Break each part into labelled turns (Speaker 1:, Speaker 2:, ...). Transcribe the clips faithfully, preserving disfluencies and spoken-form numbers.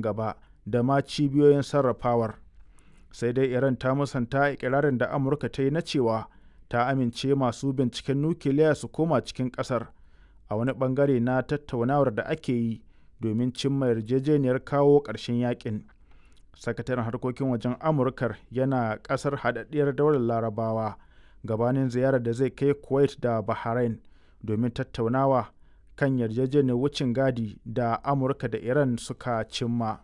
Speaker 1: gaba da ma cibiyoyin sarrafawar. Sai dai Iran ta musanta ikirarin da Amurka ta yi na cewa ta amince masu binciken nukiliya su koma cikin ƙasar a wani ɓangare na tattaunawar da ake yi domin cimma yarjejeniyar kawo ƙarshen yakin. Sakataren harkokin wajen Amurkar yana ƙasar haɗaɗɗiyar daular Larabawa gabanin ziyarar da zai kai Kuwait da Bahrain domin tattaunawa kan yarjejeniyar wucin gadi da Amurka da Iran suka cimma.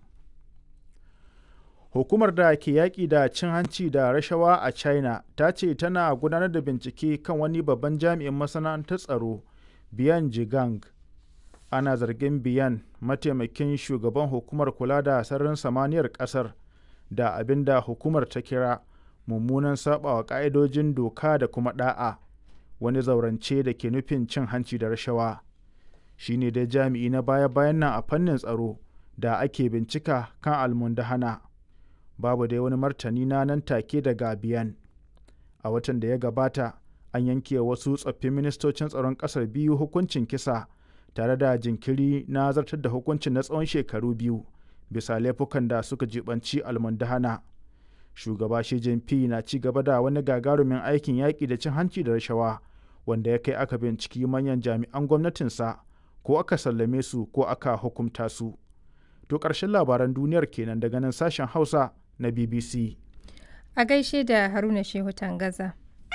Speaker 1: Hukumar da ke yaƙi da cin hanci da rashawa a China ta ce tana gudanar da bincike kan wani babban jami'in masana'antar tsaro, Biyan Jigang. Ana zargin Biyan, mataimakin shugaban hukumar kula da sararin samaniyar ƙasar, da abin da hukumar ta kira mummunan saɓawa ƙa'idojin doka da kuma ɗa'a, wani zaurance da ke nufin cin hanci da rashawa. Shi ne dai jami'i na baya-bayan nan a fannin tsaro da ake bincika kan almundahana. Babu dai wani martani na nan take daga Biyan. A watan da ya gabata, an yanke wasu tsoffin ministocin tsaron ƙasar biyu hukuncin kisa tare da jinkiri na zartar da hukuncin na tsawon shekaru biyu bisa laifukan da suka jibanci almundahana. Shugaba Xi Jinping na ci gaba da wani gagarumin aikin yaƙi da cin hanci da rashawa wanda ya kai aka binciki manyan jami'an gwamnatinsa ko aka sallame su ko aka hukumta su. To ƙarshen labaran duniyar kenan daga nan sashen Hausa na B B C.
Speaker 2: A gaishe da Haruna Shehu Tangaza.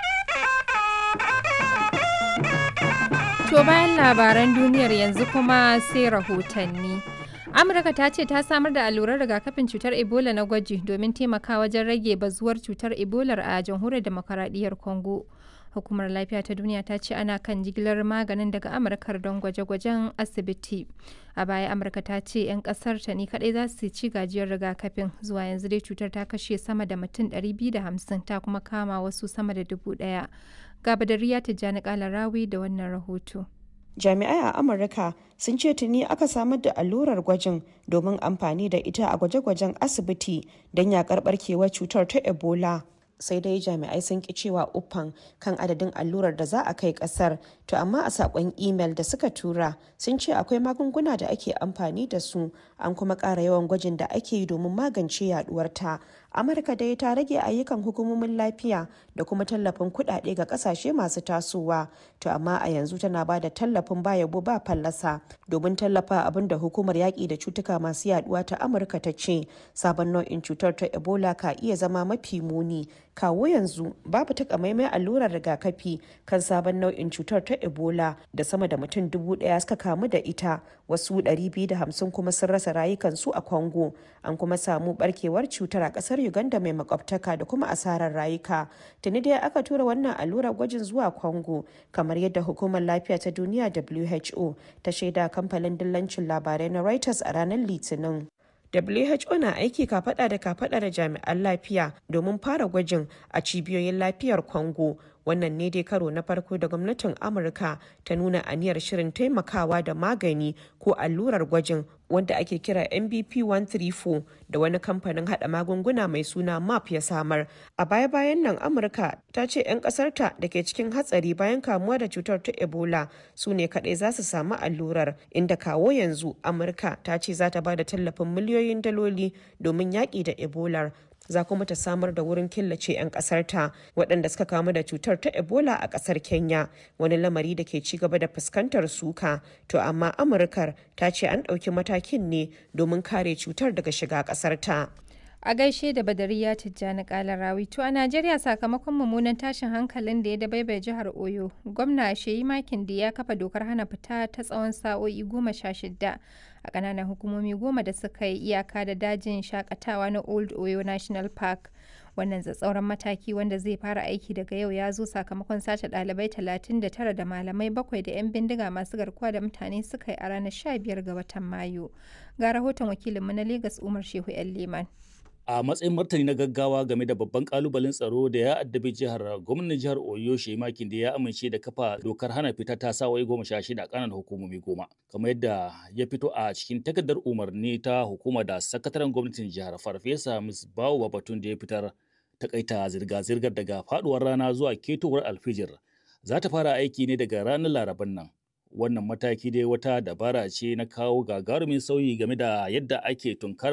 Speaker 2: To bayan labaran duniyar yanzu kuma sai rahotanni. Amurka ta ce ta samar da allurar rigakafin cutar Ebola na gwaji domin taimakawa wajen rage bazuwar cutar Ebola a jamhuriyar demokaradiyyar Congo. Hukumar Lafiya ta Duniya ta ce ana kan jigilar maganin daga Amurka don gwaje-gwajen asibiti. A baya Amurka ta ce 'yan kasar ta ne kadai za su ci gajiyar rigakafin. Zuwa yanzu dai cutar ta kashe sama da mutum ɗari biyu da hamsin ta kuma kama wasu sama da dubu ɗaya. Ga Badariya Tijjani Kalarawi da wannan rahoto.
Speaker 3: Jami'ai a Amurka sun ce tuni aka samar da allurar gwajin domin amfani da ita a gwaje-gwajen asibiti don yakar barkewar cutar ta Ebola. Sai dai jami'ai sun ki cewa uffan kan adadin allurar da za a kai kasar, to amma a sakon imel da suka tura sun ce akwai magunguna da ake amfani da su, an kuma ƙara yawan gwajin da ake yi domin magance yaduwar ta. Amurka dai ta rage ayyukan hukumomin lafiya da kuma tallafin kuɗaɗe ga ƙasashe masu tasowa, to amma a yanzu tana ba da tallafin ba yabo ba fallasa domin tallafa abin da hukumar yaƙi da cutuka masu yaduwa ta Amurka ta ce sabon nau'in cutar ta Ebola ka iya zama mafi muni. Kawo yanzu babu takamaiman allurar rigakafi kan sabon nau'in cutar ta Ebola da sama da mutum dubu ɗaya suka kamu da ita, wasu ɗari biyu da hamsin kuma sun rasa rayukansu a Congo. An kuma samu barkewar cutar a ƙasar Uganda mai makwabtaka da kuma asarar rayuka. Tuni dai aka tura wannan allurar gwajin zuwa Congo, kamar yadda hukumar lafiya ta duniya W H O ta shaida kamfanin dillancin labarai na Reuters a ranar Litinin. W H O na aiki kafada da kafada da jami'an lafiya domin fara gwajin a cibiyoyin lafiyar Congo. Wannan ne dai karo na farko da gwamnatin Amurka ta nuna aniyar shirin taimakawa da magani ko allurar gwajin wanda ake kira M B P one three four da wani kamfanin hada magunguna mai suna M A P ya samar. A baya-bayan nan Amurka ta ce 'yan kasarta da ke cikin hatsari bayan kamuwa da cutar ta Ebola su ne kadai za su samu allurar, inda kawo yanzu Amurka ta ce za ta ba da tallafin miliyoyin daloli domin yaƙi da Ebola. Za kuma ta samar da wurin killace 'yan ƙasarta waɗanda suka kamu da cutar ta Ebola a ƙasar Kenya, wani lamari da ke ci gaba da fuskantar suka. To amma Amurkar ta ce an ɗauki matakin ne domin kare cutar daga shiga ƙasarta.
Speaker 2: A gaishe da Badariya Tijjani Kalarawi. To a Najeriya sakamakon mummunan tashin hankalin da ya dabaibaye jihar Oyo, gwamna Sheyi Makinde ya kafa dokar hana fita ta tsawon sa'o'i goma sha shida a ƙananan hukumomi goma da suka yi iyaka da dajin shakatawa na Old Oyo National Park. Wannan tsatsauran mataki wanda zai fara aiki daga yau ya zo sakamakon sace ɗalibai talatin da tara da malamai bakwai da 'yan bindiga masu garkuwa da mutane suka yi a ranar sha biyar ga watan Mayu. Ga rahoton wakilinmu na Legas Umar Shehu 'yan Liman.
Speaker 4: A matsayin martani na gaggawa game da babban kalubalen tsaro da ya addabi jihar, gwamnan jihar Oyo Sheyi Makinde ya amince da kafa dokar hana fita ta sa'o'i goma sha shida a ƙananan hukumomi goma, kamar yadda ya fito a cikin takardar umarni ta hukuma da sakataren gwamnatin jihar Farfesa Musbahu Babatun da ya fitar. Takaita zirga-zirgar daga faduwar rana zuwa ketowar alfijir za ta fara aiki ne daga ranar Laraban nan. Wannan mataki dai wata dabara ce na kawo gagarumin sauyi game da yadda ake tunkara